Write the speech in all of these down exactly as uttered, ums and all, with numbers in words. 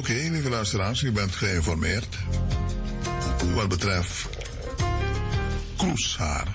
Oké, okay, lieve luisteraars, u bent geïnformeerd wat betreft kroeshaar.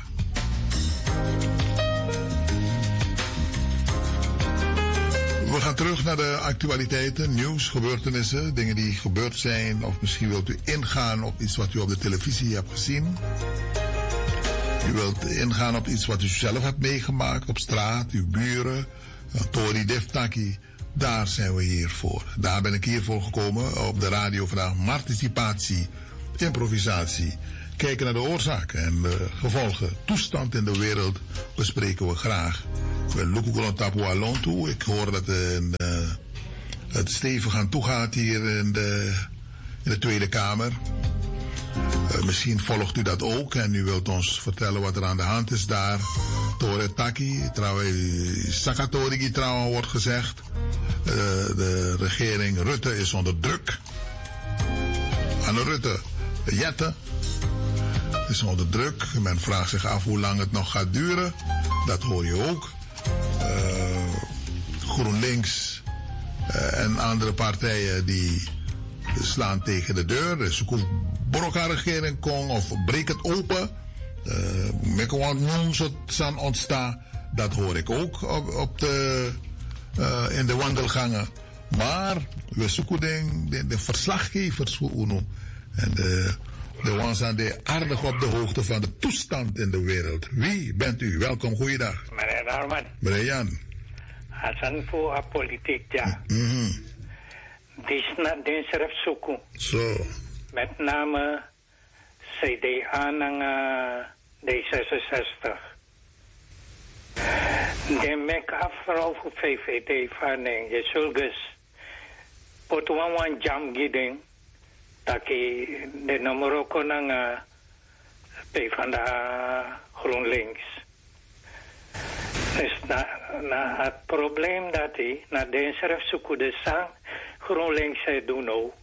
We gaan terug naar de actualiteiten, nieuws, gebeurtenissen, dingen die gebeurd zijn. Of misschien wilt u ingaan op iets wat u op de televisie hebt gezien. U wilt ingaan op iets wat u zelf hebt meegemaakt op straat, uw buren, Tori Deftaki. Daar zijn we hier voor. Daar ben ik hier voor gekomen op de radio vandaag. Participatie, improvisatie. Kijken naar de oorzaken en de gevolgen. Toestand in de wereld bespreken we graag. We loeken tapu alon toe. Ik hoor dat uh, het stevig aan toe gaat hier in de, in de Tweede Kamer. Uh, misschien volgt u dat ook en u wilt ons vertellen wat er aan de hand is daar. Tore Taki, trouwens, Sakatorigi trouwens wordt gezegd. Uh, de regering Rutte is onder druk. Anne Rutte, Jette, is onder druk. Men vraagt zich af hoe lang het nog gaat duren. Dat hoor je ook. Uh, GroenLinks uh, en andere partijen die slaan tegen de deur. Dus ook Borka regering kon of breek het open. Mekwant uh, noem zo zijn ontstaan. Dat hoor ik ook op, op de, uh, in de wandelgangen. Maar we zoeken de, de, de verslaggevers voor UNO. En de, de ones aan de aardig op de hoogte van de toestand in de wereld. Wie bent u? Welkom, goeiedag. Meneer Norman. Meneer Jan. Asan voor a politiek, ja. Mm-hmm. Dis na dinsref zoeken. Zo. Met name C D A en uh, D zesenzestig. De mek afvrouw voor V V D van je zulgus. Potwan wan jam giding. Taki de numero konang uh, P van de GroenLinks. Dus na, na het probleem dat hij na dinsref zoeken de sang GroenLinks hij doen ook.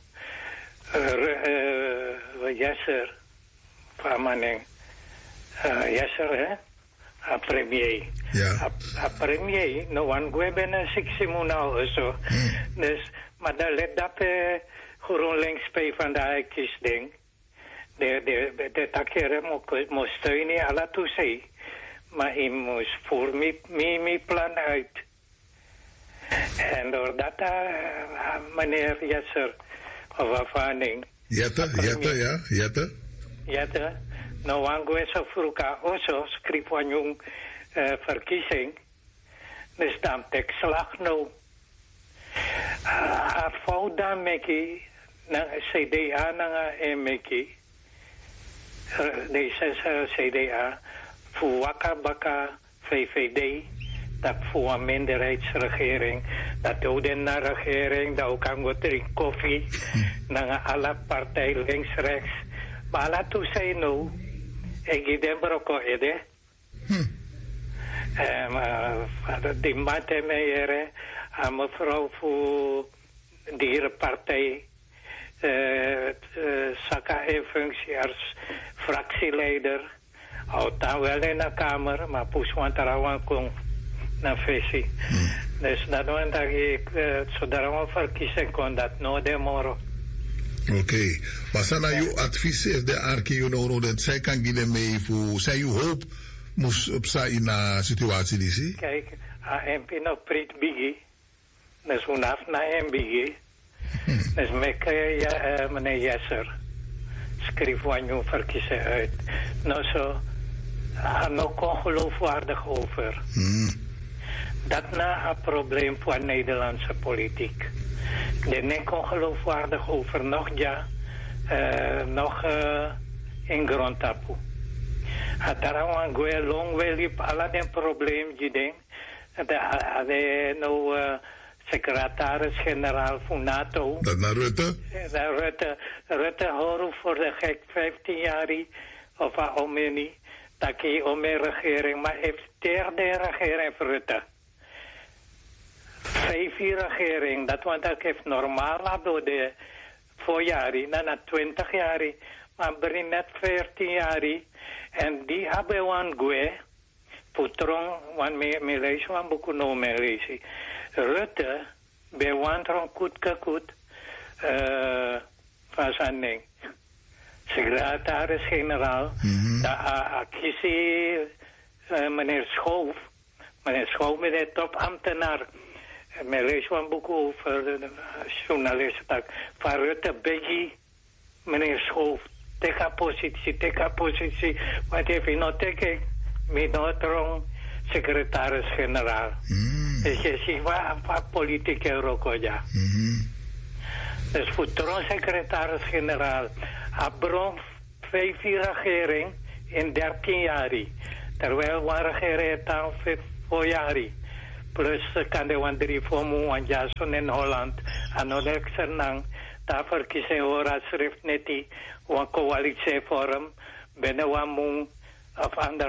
Jesser van Manning. Jesser, hè? A premier. Ja. A premier, no one we ben een siximuna zo. Dus, maar dan let dat GroenLinks P van de Eikjes ding. De, de, de takere moest steunen, alle toezien. Maar hij moest voor mij plan uit. En doordat uh, meneer Jesser of afhaning. Jette, Jette, ja, Jette. Jette. Nou, wanneer zo vroeg also schreef van jong uh, verkiezing. Dus dan tek slag nou. A fout dan meki na C D A na meki. Deze C D A voor wakka bakka V V D. Dat voor een minderheidsregering, dat ook de regering, dat ook aan wat drinken koffie, naar alle partijen links, rechts. Maar laat u zeggen nou, ik heb de broko ede. Die maat meijer, aan mevrouw voor dierenpartij, Saka in functie als fractieleider, houdt dan wel in de kamer, maar poes want er aan komt. Na visie. Hmm. Dus dat want dat ik zodra we verkiezen kon dat no demoro. Oké, okay. Maar zijn nou uw advies is de archeoloog dat zij kan gaan mee voor zij uw hoop moest op zijn in een situatie die zie? Kijk, a M P no prit bigi, dus vanaf na M bigi, dus mek ja meneer Jesser schreef wanneer verkiezen uit, nou zo, nog ongeloofwaardig over. Hmm. Dat na een probleem voor Nederlandse politiek. De nek ongeloofwaardig over nog ja, uh, nog uh, in grondtapu. Atarawan gue long welip alle den probleem jideng. De no uh, secretaris-generaal van NATO. Dat naar Rutte? Dat Rutte, Rutte horen voor de gek vijftien jaar of uh, omeni. Dat je om een regering, maar heeft derde regering voor Rutte. Vijf regering, dat want dat heeft normaal door de voorjaren, na na twintig jaar, maar brengt net veertien jaar. En die hebben we gue, putrong, want me lezen, want boeken no me lezen. Rutte, bij wantron kut kakut, uh, van zijn ding. Secretaris-generaal, Mhm. de acquisitie, uh, meneer Schoof, meneer Schoof met de topambtenaar. Mijn lees een boek over de journalist, van Rutte Beggy, meneer Schoof. Teka positie, teka positie, want heeft hij nog teken, met nog trong, secretaris-generaal. Mm. Dus je ziet wat politiek in Rokoja. Mm. Dus voor tron secretaris-generaal, abron vijf jaar regering in dertien jaar. Terwijl we regeren dan voor jaren. Plus kan de wan drie voor me, Jason in Holland, en ook Sernang, daar verkiezen we schrift net die, een coalitievorm, binnen wan moe, of andere